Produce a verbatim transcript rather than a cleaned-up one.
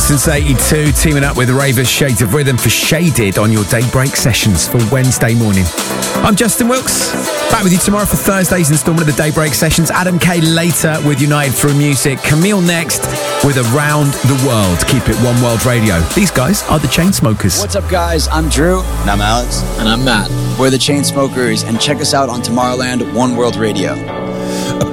Since eighty-two, teaming up with Ravers Shades of Rhythm for Shaded on your Daybreak Sessions for Wednesday morning. I'm Justin Wilkes, back with you tomorrow for Thursday's instalment of the Daybreak Sessions. Adam K later with United Through Music. Camille next with Around the World. Keep it One World Radio. These guys are the Chainsmokers. What's up, guys? I'm Drew. And I'm Alex. And I'm Matt. We're the Chainsmokers, and check us out on Tomorrowland One World Radio.